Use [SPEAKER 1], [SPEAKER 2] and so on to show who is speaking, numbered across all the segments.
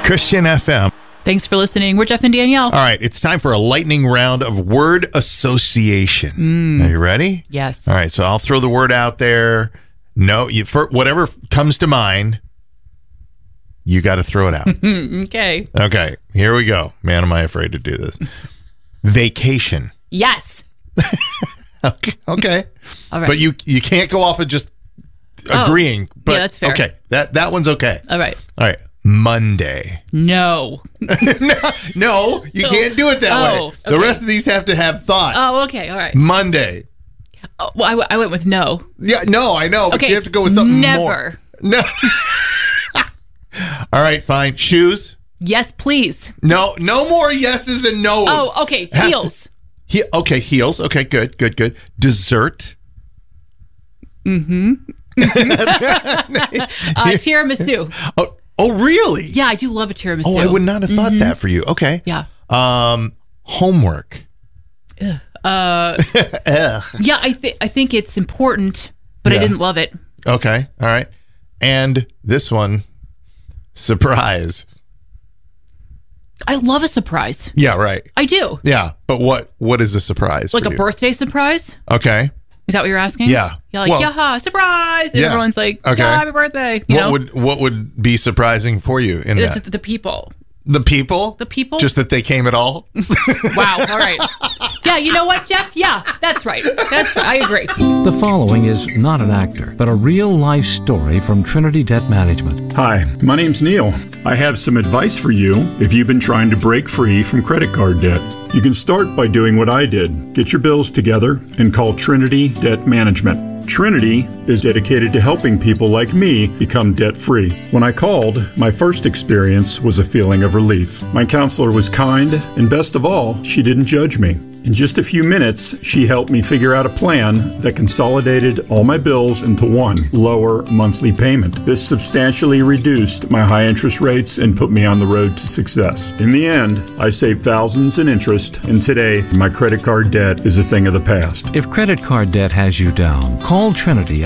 [SPEAKER 1] Christian FM.
[SPEAKER 2] Thanks for listening. We're Jeff and Danielle.
[SPEAKER 1] All right, it's time for a lightning round of word association. Are you ready?
[SPEAKER 2] Yes.
[SPEAKER 1] All right, so I'll throw the word out there. No, for whatever comes to mind, you got to throw it out.
[SPEAKER 2] Okay.
[SPEAKER 1] Okay, here we go. Man, am I afraid to do this. Vacation.
[SPEAKER 2] Yes.
[SPEAKER 1] Okay.
[SPEAKER 2] All right.
[SPEAKER 1] But you can't go off of just agreeing. But,
[SPEAKER 2] yeah, that's fair.
[SPEAKER 1] Okay, that one's okay.
[SPEAKER 2] All right.
[SPEAKER 1] All right. Monday.
[SPEAKER 2] No.
[SPEAKER 1] No, you can't do it that way.
[SPEAKER 2] Okay.
[SPEAKER 1] The rest of these have to have thought.
[SPEAKER 2] Oh, okay. All right.
[SPEAKER 1] Monday.
[SPEAKER 2] Oh, well, I went with no.
[SPEAKER 1] Yeah, no, I know, but
[SPEAKER 2] Okay.
[SPEAKER 1] you have to go with something
[SPEAKER 2] Never.
[SPEAKER 1] more. No. All right, fine. Shoes.
[SPEAKER 2] Yes, please.
[SPEAKER 1] No more yeses and no's.
[SPEAKER 2] Oh, okay. Heels.
[SPEAKER 1] Okay, heels. Okay, good. Dessert.
[SPEAKER 2] Tiramisu.
[SPEAKER 1] Oh, really?
[SPEAKER 2] Yeah, I do love a tiramisu.
[SPEAKER 1] Oh, I would not have thought that for you. Okay.
[SPEAKER 2] Yeah.
[SPEAKER 1] Homework.
[SPEAKER 2] Yeah, I think it's important, but
[SPEAKER 1] Yeah.
[SPEAKER 2] I didn't love it.
[SPEAKER 1] Okay. All right. And this one, surprise.
[SPEAKER 2] I love a surprise.
[SPEAKER 1] Yeah, right.
[SPEAKER 2] I do.
[SPEAKER 1] Yeah, but what is a surprise?
[SPEAKER 2] Like
[SPEAKER 1] for
[SPEAKER 2] a
[SPEAKER 1] you?
[SPEAKER 2] birthday surprise?
[SPEAKER 1] Okay.
[SPEAKER 2] Is that what you're asking?
[SPEAKER 1] Yeah.
[SPEAKER 2] You're like,
[SPEAKER 1] Well,
[SPEAKER 2] yaha, surprise! And
[SPEAKER 1] yeah.
[SPEAKER 2] everyone's like,
[SPEAKER 1] Okay.
[SPEAKER 2] yeah, happy birthday. You know?
[SPEAKER 1] What would be surprising for you in
[SPEAKER 2] It's
[SPEAKER 1] that?
[SPEAKER 2] the people.
[SPEAKER 1] The people?
[SPEAKER 2] The people?
[SPEAKER 1] Just that they came at all?
[SPEAKER 2] Wow. All right. Yeah, you know what, Jeff? Yeah, that's right. I agree.
[SPEAKER 3] The following is not an actor, but a real-life story from Trinity Debt Management.
[SPEAKER 4] Hi, my name's Neil. I have some advice for you if you've been trying to break free from credit card debt. You can start by doing what I did. Get your bills together and call Trinity Debt Management. Trinity is dedicated to helping people like me become debt-free. When I called, my first experience was a feeling of relief. My counselor was kind, and best of all, she didn't judge me. In just a few minutes, she helped me figure out a plan that consolidated all my bills into one lower monthly payment. This substantially reduced my high interest rates and put me on the road to success. In the end, I saved thousands in interest, and today, my credit card debt is a thing of the past.
[SPEAKER 3] If credit card debt has you down, call Trinity at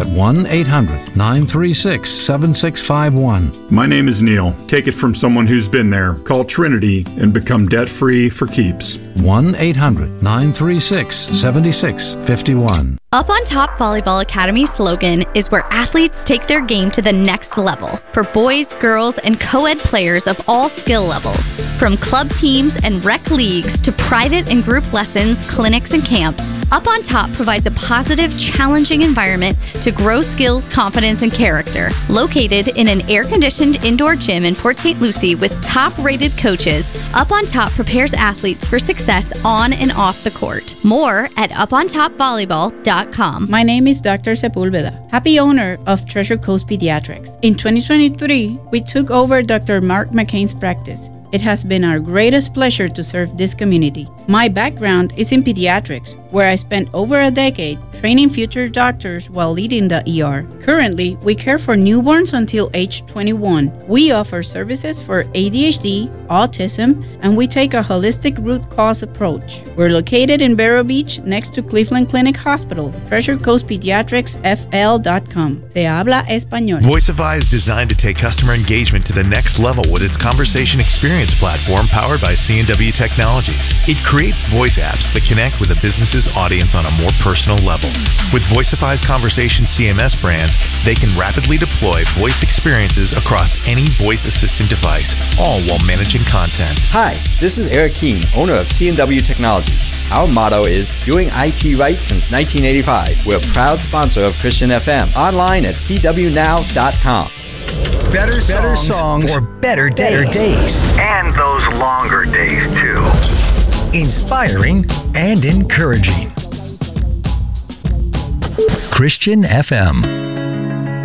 [SPEAKER 3] 1-800-936-7651.
[SPEAKER 4] My name is Neil. Take it from someone who's been there. Call Trinity and become debt-free for keeps.
[SPEAKER 3] 1-800-936-7651.
[SPEAKER 5] Up on Top Volleyball Academy's slogan is where athletes take their game to the next level for boys, girls, and co-ed players of all skill levels. From club teams and rec leagues to private and group lessons, clinics, and camps, Up on Top provides a positive, challenging environment to grow skills, confidence, and character. Located in an air-conditioned indoor gym in Port St. Lucie with top-rated coaches, Up on Top prepares athletes for success on and off the court. More at upontopvolleyball.com.
[SPEAKER 6] My name is Dr. Sepulveda, happy owner of Treasure Coast Pediatrics. In 2023, we took over Dr. Mark McCain's practice. It has been our greatest pleasure to serve this community. My background is in pediatrics, where I spent over a decade training future doctors while leading the ER. Currently, we care for newborns until age 21. We offer services for ADHD, autism, and we take a holistic root cause approach. We're located in Vero Beach next to Cleveland Clinic Hospital. Treasure Coast Pediatrics FL.com. Se habla español.
[SPEAKER 1] Voicify is designed to take customer engagement to the next level with its conversation experience platform powered by C&W Technologies. It creates voice apps that connect with a business's audience on a more personal level. With Voicify's conversation CMS brands, they can rapidly deploy voice experiences across any voice assistant device, all while managing content.
[SPEAKER 7] Hi, this is Eric Keene, owner of C&W Technologies. Our motto is doing IT right since 1985. We're a proud sponsor of Christian FM. Online at cwnow.com.
[SPEAKER 8] Better songs for better days.
[SPEAKER 9] And those longer days, too.
[SPEAKER 8] Inspiring and encouraging. Christian FM.